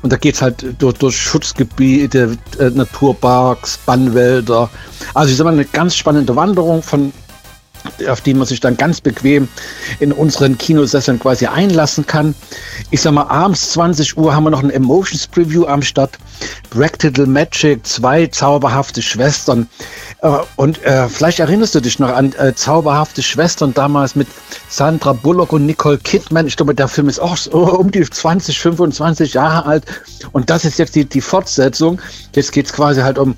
Und da geht es halt durch Schutzgebiete, Naturparks, Bannwälder. Also ich sag mal, eine ganz spannende Wanderung, auf die man sich dann ganz bequem in unseren Kinosesseln quasi einlassen kann. Ich sag mal, abends 20 Uhr haben wir noch ein Emotions Preview am Start. Practical Magic, 2 zauberhafte Schwestern. Und vielleicht erinnerst du dich noch an zauberhafte Schwestern damals mit Sandra Bullock und Nicole Kidman. Ich glaube, der Film ist auch so um die 20, 25 Jahre alt. Und das ist jetzt die Fortsetzung. Jetzt geht es quasi halt um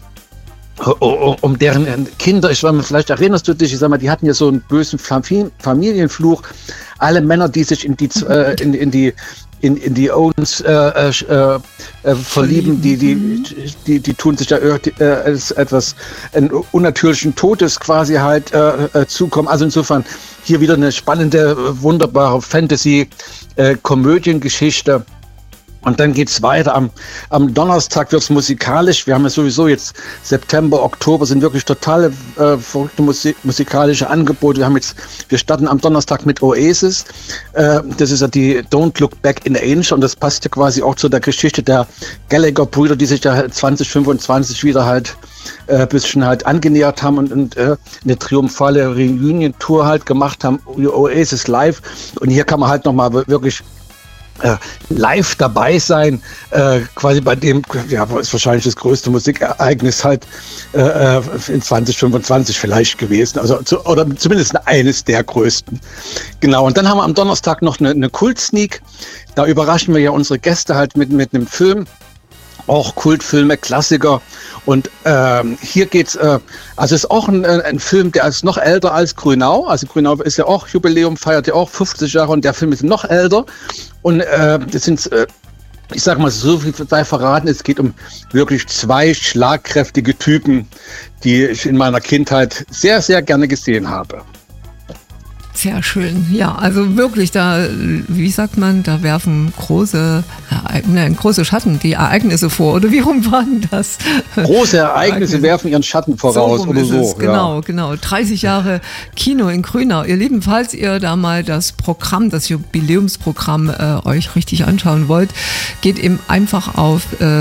deren Kinder. Vielleicht erinnerst du dich, ich sag mal, die hatten ja so einen bösen Familienfluch. Alle Männer, die sich in die Owens verlieben, die tun sich ja etwas einen unnatürlichen Todes quasi halt zukommen. Also insofern hier wieder eine spannende, wunderbare Fantasy-Komödiengeschichte. Und dann geht's weiter. Am Donnerstag wird's musikalisch. Wir haben ja sowieso jetzt September, Oktober sind wirklich totale verrückte musikalische Angebote. Wir starten am Donnerstag mit Oasis. Das ist ja die Don't Look Back in Age und das passt ja quasi auch zu der Geschichte der Gallagher-Brüder, die sich ja 2025 wieder halt bisschen halt angenähert haben und eine triumphale Reunion-Tour halt gemacht haben. Oasis live. Und hier kann man halt nochmal wirklich live dabei sein, quasi bei dem, ja, ist wahrscheinlich das größte Musikereignis halt in 2025 vielleicht gewesen, also oder zumindest eines der größten. Genau, und dann haben wir am Donnerstag noch eine Kult-Sneak, da überraschen wir ja unsere Gäste halt mit einem Film, auch Kultfilme, Klassiker. Und hier geht's, also ist auch ein Film, der ist noch älter als Grünau. Also Grünau ist ja auch Jubiläum, feiert ja auch 50 Jahre und der Film ist noch älter. Und das sind, ich sag mal, so viel sei verraten, es geht um wirklich 2 schlagkräftige Typen, die ich in meiner Kindheit sehr, sehr gerne gesehen habe. Sehr schön. Ja, also wirklich, da, wie sagt man, da werfen große Schatten die Ereignisse vor. Oder wie rum war denn das? Große Ereignisse werfen ihren Schatten voraus so oder so. Genau, ja. Genau. 30 Jahre Kino in Grünau. Ihr Lieben, falls ihr da mal das Jubiläumsprogramm euch richtig anschauen wollt, geht eben einfach auf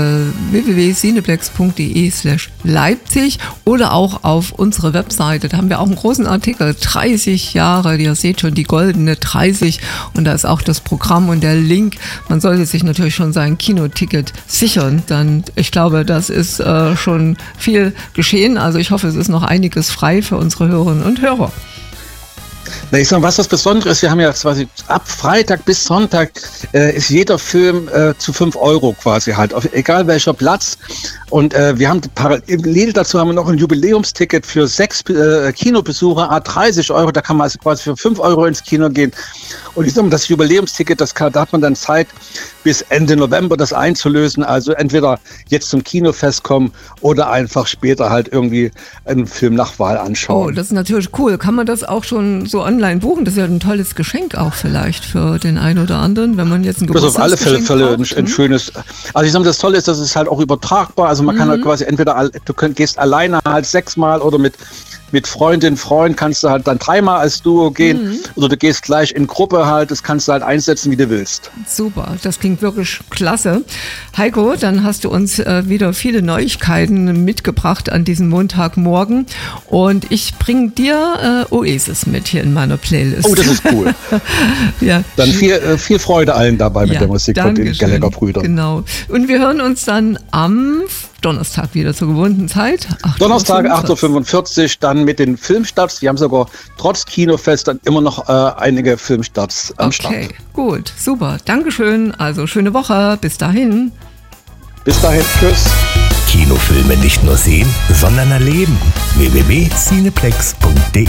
www.cineplex.de/Leipzig oder auch auf unsere Webseite. Da haben wir auch einen großen Artikel, 30 Jahre, ihr seht schon die goldene 30 und da ist auch das Programm und der Link. Man sollte sich natürlich schon sein Kinoticket sichern, dann ich glaube, das ist schon viel geschehen. Also ich hoffe, es ist noch einiges frei für unsere Hörerinnen und Hörer. Na, ich sag mal, was das Besondere ist, wir haben ja quasi ab Freitag bis Sonntag ist jeder Film zu 5 Euro quasi halt, egal welcher Platz. Und wir haben parallel dazu haben wir noch ein Jubiläumsticket für 6 Kinobesucher, 30 Euro. Da kann man also quasi für 5 Euro ins Kino gehen. Und ich sag mal, das Jubiläumsticket, da hat man dann Zeit, bis Ende November das einzulösen. Also entweder jetzt zum Kinofest kommen oder einfach später halt irgendwie einen Film nach Wahl anschauen. Oh, das ist natürlich cool. Kann man das auch schon so online buchen? Das ist ja ein tolles Geschenk auch vielleicht für den einen oder anderen, wenn man jetzt ein Geburtstagsgeschenk Das ist auf alle Fälle ein schönes. Also ich sag mal, das Tolle ist, dass es halt auch übertragbar. Also man kann halt quasi entweder, gehst alleine halt 6-mal oder mit Freundin, Freund kannst du halt dann 3-mal als Duo gehen oder du gehst gleich in Gruppe halt, das kannst du halt einsetzen, wie du willst. Super, das klingt wirklich klasse. Heiko, dann hast du uns wieder viele Neuigkeiten mitgebracht an diesem Montagmorgen und ich bringe dir Oasis mit hier in meiner Playlist. Oh, das ist cool. Ja. Dann viel Freude allen dabei mit der Musik von den Gallagher-Brüdern. Genau. Und wir hören uns dann am Donnerstag wieder zur gewohnten Zeit. Donnerstag 8.45 Uhr, dann mit den Filmstarts. Wir haben sogar trotz Kinofest dann immer noch einige Filmstarts am Start. Okay, gut, super. Dankeschön. Also schöne Woche. Bis dahin. Bis dahin. Tschüss. Kinofilme nicht nur sehen, sondern erleben. www.cineplex.de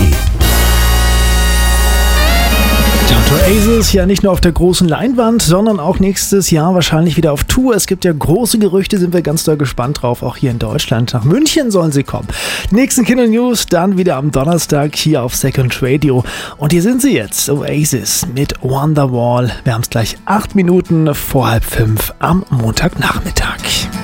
Oasis ja nicht nur auf der großen Leinwand, sondern auch nächstes Jahr wahrscheinlich wieder auf Tour. Es gibt ja große Gerüchte, sind wir ganz doll gespannt drauf. Auch hier in Deutschland. Nach München sollen sie kommen. Die nächsten Kino-News dann wieder am Donnerstag hier auf Second Radio. Und hier sind sie jetzt, Oasis mit Wonderwall. Wir haben es gleich 8 Minuten vor 4:30 am Montagnachmittag.